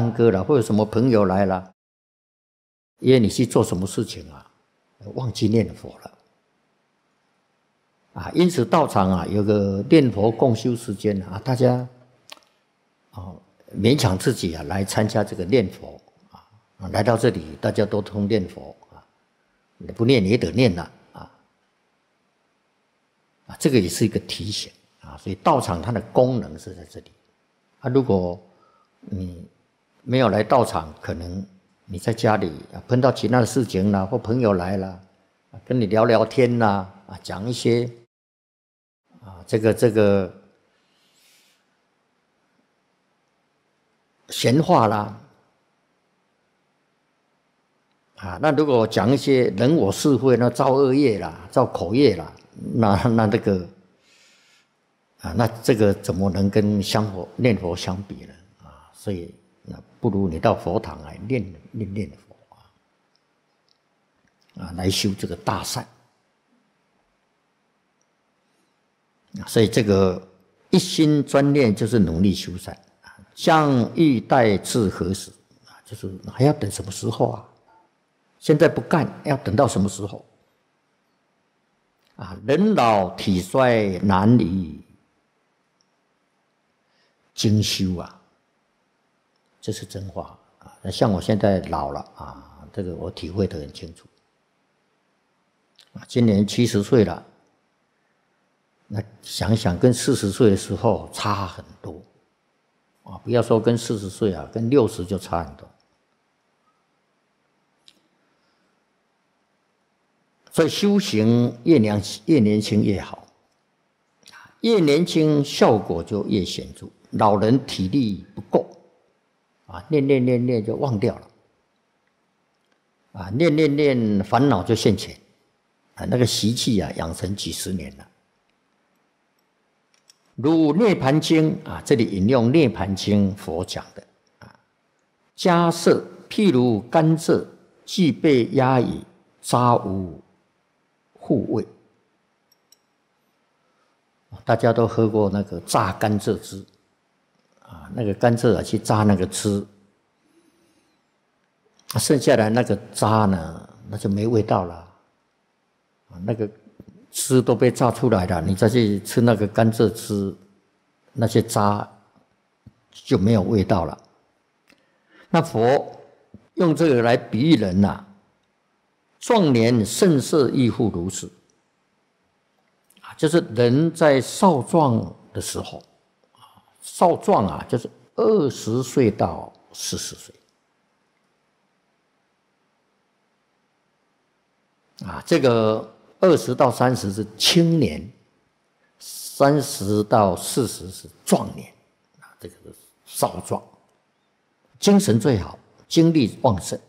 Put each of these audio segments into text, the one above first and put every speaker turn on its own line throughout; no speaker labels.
干戈了，或者什么朋友来了，约你去做什么事情啊，忘记念佛了啊。因此道场啊有个念佛共修时间啊，大家勉强自己啊来参加这个念佛啊，来到这里大家都通念佛啊，你不念你也得念了啊，这个也是一个提醒啊。所以道场它的功能是在这里啊。如果你没有来道场，可能你在家里碰到其他的事情啦，或朋友来了，跟你聊聊天啦，讲一些这个闲话啦，那如果讲一些人我是非，那造恶业啦，造口业啦，那这个那这个怎么能跟念佛相比呢？所以那不如你到佛堂来念佛来修这个大善所以这个一心专念就是努力修善将欲待至何时就是还要等什么时候啊？现在不干，要等到什么时候人老体衰，难以精修这是真话像我现在老了这个我体会得很清楚今年70岁了，那想想跟40岁的时候差很多不要说跟40岁跟60就差很多。所以修行越年轻越好，越年轻效果就越显著。老人体力不够念就忘掉了念烦恼就现前那个习气养成几十年了。如《涅盘经》这里引用《涅盘经》佛讲的迦叶譬如甘蔗，既被压以渣无护卫。大家都喝过那个榨甘蔗汁那个甘蔗去榨那个汁，剩下来那个渣呢，那就没味道了那个汁都被榨出来了，你再去吃那个甘蔗汁，那些渣就没有味道了。那佛用这个来比喻人壮年盛世亦复如是就是人在少壮的时候少壮就是20岁到40岁这个20到30是青年，30到40是壮年这个是少壮，精神最好，精力旺盛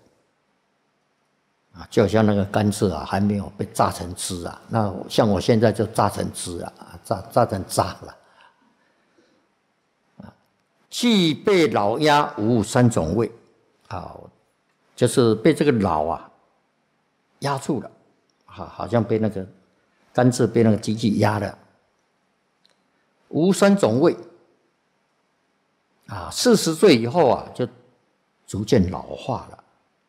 就好像那个甘蔗还没有被榨成汁那像我现在就榨成汁榨成渣了既被老压无3种味就是被这个老压住了好像被那个甘蔗被那个机器压了，无3种味40岁以后就逐渐老化了。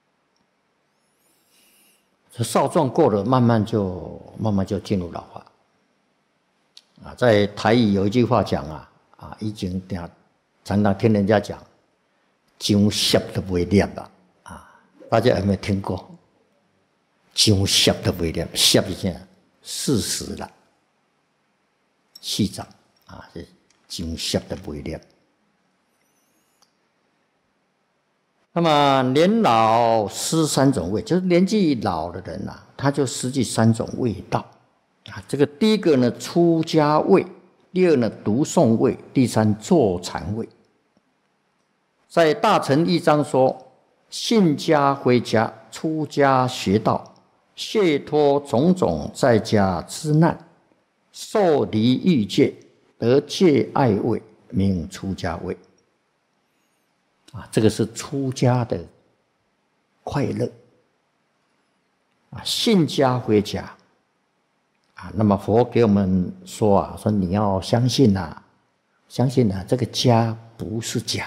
少壮过了，慢慢就进入老化在台语有一句话讲以前常常听人家讲上涩都不会念了大家有没有听过？上涩都不会念，涩是啥？40了，40长是上涩都不会念。那么年老失3种味，就是年纪老的人他就失去3种味道这个第一个呢出家味，第二呢读诵味，第三坐禅味。在大乘一章说，信家回家，出家学道，解脱种种在家之难，受离欲界，得戒爱味，名出家味这个是出家的快乐信家回家那么佛给我们说说你要相信这个家不是假